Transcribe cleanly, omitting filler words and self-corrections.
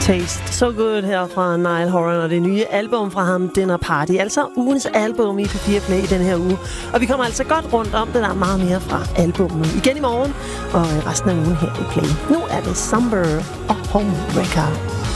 Taste So Good her fra Niall Horan og det nye album fra ham, Dinner Party. Altså ugens album i P4 Play i den her uge. Og vi kommer altså godt rundt om det, der er meget mere fra albummet igen i morgen og resten af ugen her i Play. Nu er det Somber og Homewrecker.